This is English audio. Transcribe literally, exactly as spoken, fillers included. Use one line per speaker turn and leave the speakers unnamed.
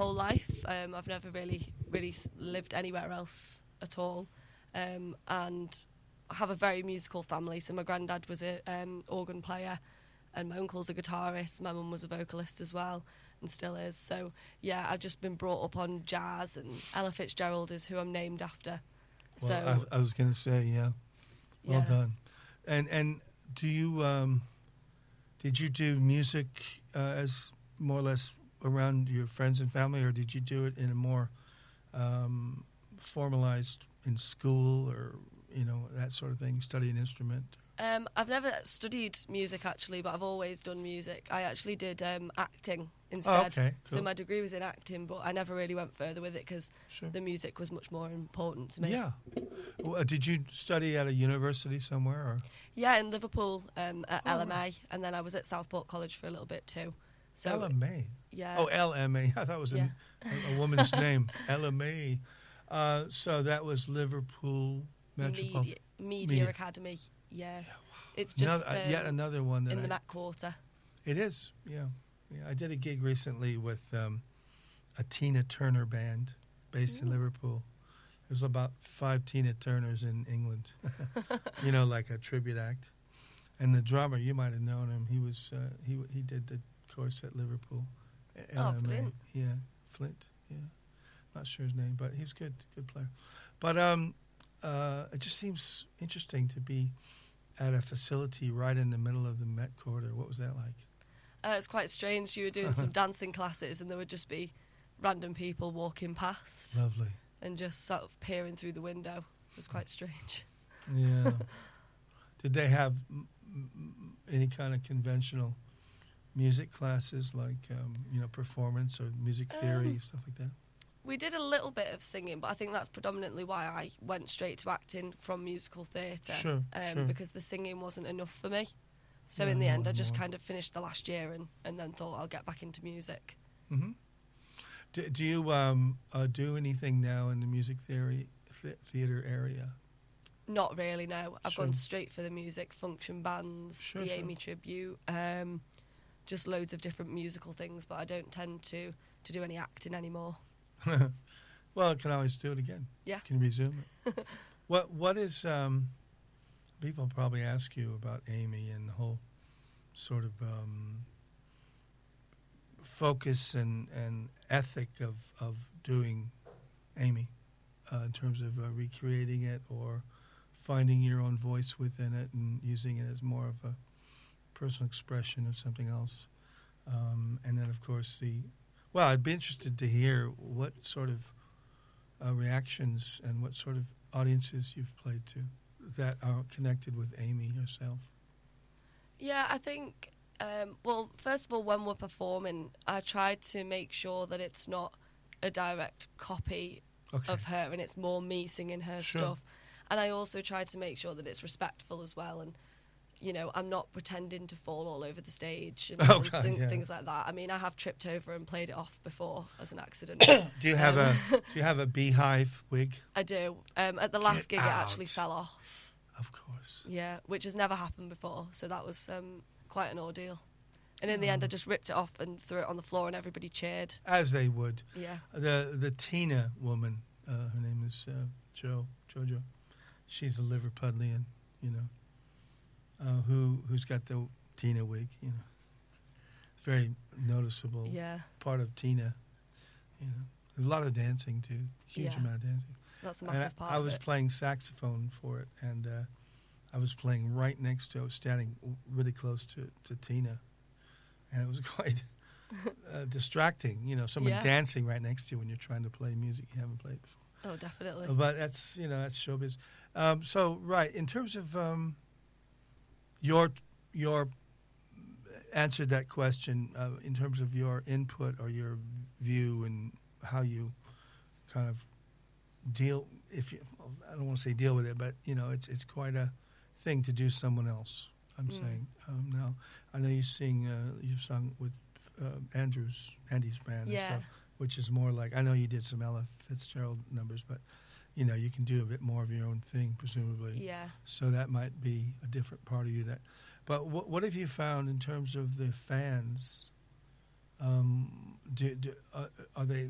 whole life. Um, I've never really, really s- lived anywhere else at all. Um, and I have a very musical family. So my granddad was a um, organ player, and my uncle's a guitarist. My mum was a vocalist as well, and still is. So yeah, I've just been brought up on jazz, and Ella Fitzgerald is who I'm named after.
Well,
So
I, I was going to say, yeah, well
yeah.
done. And and do you um, did you do music uh, as more or less around your friends and family, or did you do it in a more um, formalized in school, or you know that sort of thing? Study an instrument.
Um, I've never studied music actually, but I've always done music. I actually did um, acting instead.
Oh, okay,
So
cool.
my degree was in acting, but I never really went further with it because
Sure.
the music was much more important to me.
Yeah. Well, did you study at a university somewhere, or?
Yeah, in Liverpool um, at
Oh,
L M A,
right.
and then I was at Southport College for a little bit too. So
L M A.
yeah.
Oh, L M A. I thought it was
Yeah.
a, a woman's name. L M A. Uh, so that was Liverpool Metropolitan.
Media, Media,
Media.
Academy. Yeah. It's just
Another, uh,
um,
yet another one that
in the
I,
Met Quarter.
It is, yeah. yeah. I did a gig recently with um, a Tina Turner band based in
Ooh.
Liverpool. There's about five Tina Turners in England, you know, like a tribute act. And the drummer, you might have known him. He was uh, he he did the course at Liverpool.
Oh,
L M A.
Flint.
Yeah, Flint. Yeah, not sure his name, but he was good, good player. But um, uh, it just seems interesting to be at a facility right in the middle of the Met Quarter. What was that like?
Uh, it's quite strange. You were doing some dancing classes, and there would just be random people walking past
Lovely.
and just sort of peering through the window. It was quite strange.
Yeah. Did they have m- m- any kind of conventional music classes, like um, you know, performance or music theory,
Um,
stuff like that?
We did a little bit of singing, but I think that's predominantly why I went straight to acting from musical theatre.
Sure,
um,
sure.
Because the singing wasn't enough for me. So
Yeah,
in the end, I
more,
just
more.
kind of finished the last year and, and then thought I'll get back into music.
hmm Do, do you um, uh, do anything now in the music theory th- theater area?
Not really, no. I've
Sure.
gone straight for the music, function bands,
Sure,
the
sure.
Amy Tribute, um, just loads of different musical things, but I don't tend to, to do any acting anymore.
Well, I can always do it again.
Yeah.
Can resume it. what What is um, people probably ask you about Amy and the whole sort of um, focus and, and ethic of, of doing Amy uh, in terms of uh, recreating it or finding your own voice within it and using it as more of a personal expression of something else. Um, and then, of course, the well, I'd be interested to hear what sort of uh, reactions and what sort of audiences you've played to that are connected with Amy herself.
Yeah, I think, um, well, first of all, when we're performing, I try to make sure that it's not a direct copy
Okay.
of her and it's more me singing her
Sure.
stuff. And I also try to make sure that it's respectful as well. And, you know, I'm not pretending to fall all over the stage and,
Okay,
and sing,
yeah.
things like that. I mean, I have tripped over and played it off before as an accident.
Do you have
Um,
a Do you have a beehive wig?
I do. Um, at the last
Get
gig, it actually
out.
fell off.
Of course.
Yeah, which has never happened before. So that was um, quite an ordeal. And in the end, I just ripped it off and threw it on the floor, and everybody cheered.
As they would.
Yeah.
The the Tina woman, uh, her name is uh, Jo Jojo. She's a Liverpudlian, you know, uh, who who's got the Tina wig, you know. It's very noticeable.
Yeah,
Part of Tina, you know. There's a lot of dancing too, huge
Yeah.
amount of dancing.
that's a
And
massive
I,
part
I
of
was
it.
playing saxophone for it, and uh, I was playing right next to, I was standing really close to, to Tina, and it was quite uh, distracting, you know, someone
Yeah.
dancing right next to you when you're trying to play music you haven't played before.
Oh, definitely.
But that's, you know, that's showbiz. Um, so, right, in terms of um, your your answered that question, uh, in terms of your input or your view and how you kind of deal, if you, I don't want to say deal with it, but, you know, it's it's quite a thing to do someone else, I'm
Mm.
saying. Um, now, I know you sing, uh, you've sung with uh, Andrew's, Andy's band and
Yeah.
stuff, which is more like, I know you did some Ella Fitzgerald numbers, but, you know, you can do a bit more of your own thing, presumably.
Yeah.
So that might be a different part of you. That, but what what have you found in terms of the fans? Um, do, do, uh, are they